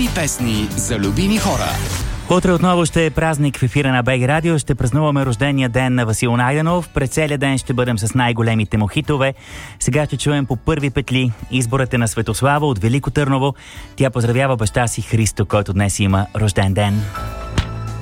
Любими песни за любими хора. Утре отново ще е празник в ефира на БГ Радио. Ще празнуваме рождения ден на Васил Найденов. През целия ден ще бъдем с най-големите му хитове. Сега ще чуем по първи петли. Изборът е на Светослава от Велико Търново. Тя поздравява баща си Христо, който днес има рожден ден.